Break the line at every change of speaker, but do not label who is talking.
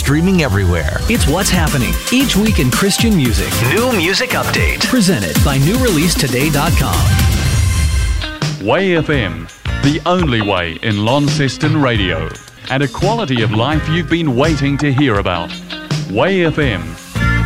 streaming everywhere.
It's what's happening each week in Christian music.
New Music Update.
Presented by newreleasetoday.com.
Way FM, the only way in Launceston radio. And a quality of life you've been waiting to hear about. Way FM.